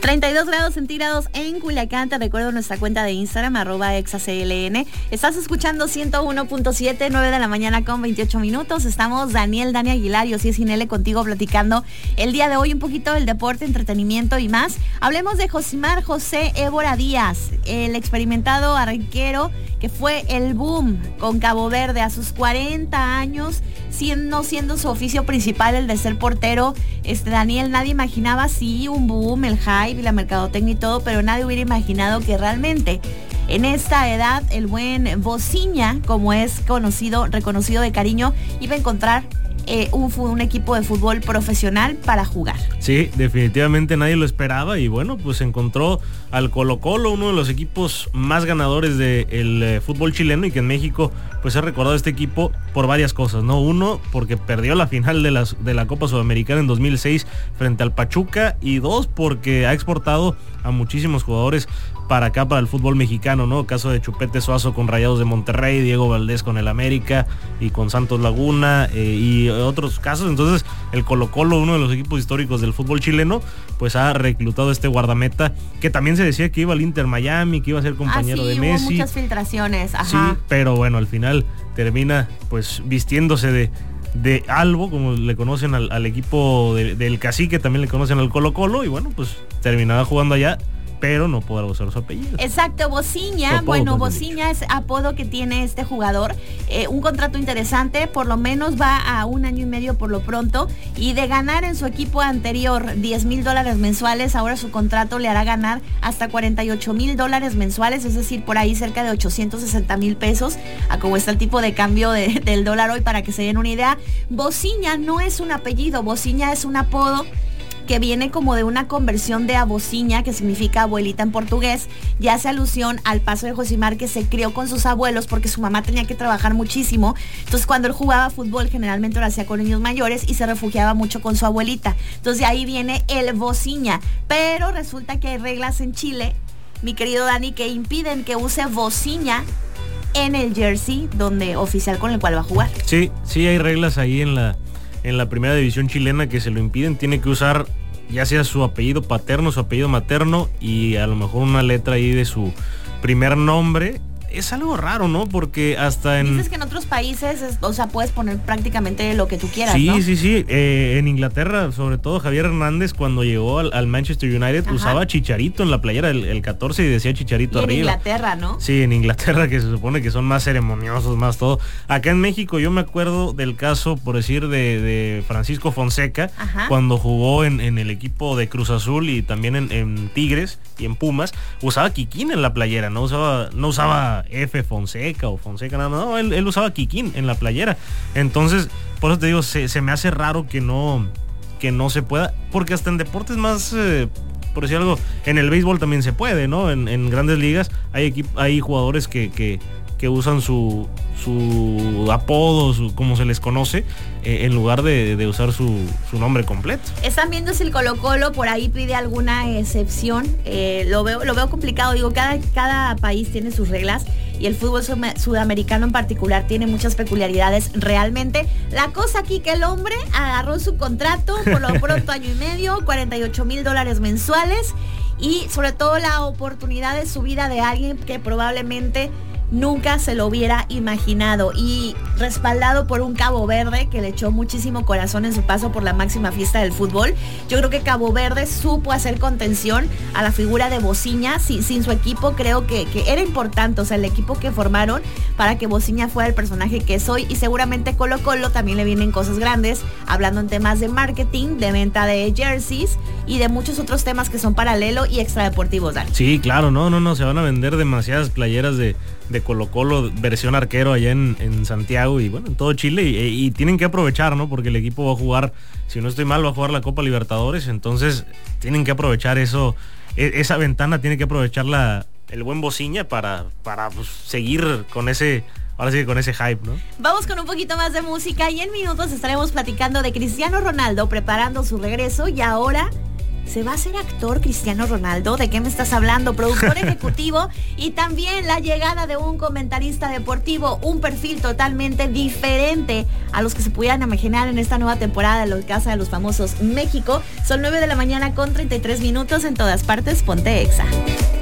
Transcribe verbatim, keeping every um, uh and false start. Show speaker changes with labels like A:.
A: treinta y dos grados centígrados en Culiacán. Te recuerdo nuestra cuenta de Instagram, arroba exacln. Estás escuchando ciento uno punto siete, nueve de la mañana con veintiocho minutos. Estamos Daniel, Dani Aguilar y Osí Sinele contigo platicando el día de hoy un poquito del deporte, entretenimiento y más. Hablemos de Josimar José Évora Díaz, el experimentado arquero que fue el boom con Cabo Verde a sus cuarenta años, siendo, siendo su oficio principal el de ser portero. Este Daniel, nadie imaginaba, sí, un boom, el hype y la mercadotecnia y todo, pero nadie hubiera imaginado que realmente en esta edad el buen Bociña, como es conocido, reconocido de cariño, iba a encontrar Eh, un, un equipo de fútbol profesional para jugar.
B: Sí, definitivamente nadie lo esperaba y bueno, pues encontró al Colo-Colo, uno de los equipos más ganadores del eh, fútbol chileno, y que en México pues ha recordado este equipo por varias cosas, ¿no? Uno, porque perdió la final de, las, de la Copa Sudamericana en dos mil seis frente al Pachuca, y dos, porque ha exportado a muchísimos jugadores para acá, para el fútbol mexicano, ¿no? Caso de Chupete Suazo con Rayados de Monterrey, Diego Valdés con el América y con Santos Laguna, eh, y otros casos. Entonces el Colo-Colo, uno de los equipos históricos del fútbol chileno, pues ha reclutado este guardameta, que también se decía que iba al Inter Miami, que iba a ser compañero
A: ah, sí,
B: de Messi.
A: Hubo muchas filtraciones, ajá.
B: Sí, pero bueno, al final termina pues vistiéndose de de Albo, como le conocen al, al equipo de, del Cacique, también le conocen al Colo-Colo, y bueno, pues terminaba jugando allá, pero no podrá usar su apellido.
A: Exacto, Bociña, bueno, Bociña es apodo que tiene este jugador, eh, un contrato interesante, por lo menos va a un año y medio por lo pronto, y de ganar en su equipo anterior diez mil dólares mensuales, ahora su contrato le hará ganar hasta cuarenta y ocho mil dólares mensuales, es decir, por ahí cerca de ochocientos sesenta mil pesos, a como está el tipo de cambio de, del dólar hoy, para que se den una idea. Bociña no es un apellido, Bociña es un apodo que viene como de una conversión de abociña, que significa abuelita en portugués, y hace alusión al paso de Josimar, que se crió con sus abuelos porque su mamá tenía que trabajar muchísimo. Entonces cuando él jugaba fútbol generalmente lo hacía con niños mayores y se refugiaba mucho con su abuelita. Entonces de ahí viene el Bociña. Pero resulta que hay reglas en Chile, mi querido Dani, que impiden que use Bociña en el jersey donde oficial con el cual va a jugar.
B: Sí, sí hay reglas ahí en la en la primera división chilena que se lo impiden. Tiene que usar ya sea su apellido paterno, su apellido materno, y a lo mejor una letra ahí de su primer nombre. Es algo raro, ¿no? Porque hasta en...
A: Dices que en otros países, es, o sea, puedes poner prácticamente lo que tú quieras,
B: sí,
A: ¿no?
B: Sí, sí, sí. Eh, en Inglaterra, sobre todo Javier Hernández, cuando llegó al, al Manchester United, ajá, usaba Chicharito en la playera, el, el catorce, y decía Chicharito
A: y en
B: arriba.
A: En Inglaterra, ¿no?
B: Sí, en Inglaterra, que se supone que son más ceremoniosos, más todo. Acá en México yo me acuerdo del caso, por decir, de, de Francisco Fonseca, ajá, cuando jugó en, en el equipo de Cruz Azul y también en, en Tigres y en Pumas, usaba Kikín en la playera, no usaba, no usaba F Fonseca o Fonseca, nada más, no, él, él usaba Kikín en la playera. Entonces, por eso te digo, se, se me hace raro que no, que no se pueda, porque hasta en deportes más, eh, por decir algo, en el béisbol también se puede, ¿no? En, en grandes ligas hay equip, hay jugadores que, que, que usan su, su apodo, su, como se les conoce, eh, en lugar de, de usar su, su nombre completo.
A: Están viendo si el Colo-Colo por ahí pide alguna excepción. Eh, lo veo, lo veo complicado. Digo, cada, cada país tiene sus reglas y el fútbol sudamericano en particular tiene muchas peculiaridades. Realmente, la cosa aquí que el hombre agarró su contrato por lo pronto año y medio, cuarenta y ocho mil dólares mensuales, y sobre todo la oportunidad de subida de alguien que probablemente nunca se lo hubiera imaginado, y respaldado por un Cabo Verde que le echó muchísimo corazón en su paso por la máxima fiesta del fútbol. Yo creo que Cabo Verde supo hacer contención a la figura de Bociña. Sin, sin su equipo creo que, que era importante, o sea, el equipo que formaron para que Bociña fuera el personaje que es hoy, y seguramente Colo-Colo también le vienen cosas grandes, hablando en temas de marketing, de venta de jerseys y de muchos otros temas que son paralelo y extradeportivos, Dani.
B: Sí, claro, no, no, no, se van a vender demasiadas playeras de de Colo-Colo, versión arquero allá en, en Santiago y bueno, en todo Chile, y, y tienen que aprovechar, ¿no? Porque el equipo va a jugar, si no estoy mal, va a jugar la Copa Libertadores, entonces tienen que aprovechar eso, esa ventana tiene que aprovechar la, el buen Bociña para, para pues, seguir con ese, ahora sí, con ese hype, ¿no?
A: Vamos con un poquito más de música y en minutos estaremos platicando de Cristiano Ronaldo preparando su regreso, y ahora ¿Se va a hacer actor Cristiano Ronaldo? ¿De qué me estás hablando? Productor ejecutivo y también la llegada de un comentarista deportivo, un perfil totalmente diferente a los que se pudieran imaginar en esta nueva temporada de La Casa de los Famosos México. Son nueve de la mañana con treinta y tres minutos. En todas partes, ponte Exa.